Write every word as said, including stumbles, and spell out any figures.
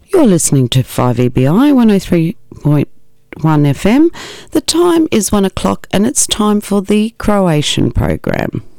You're listening to five E B I one oh three point one F M. The time is one o'clock and it's time for the Croatian program.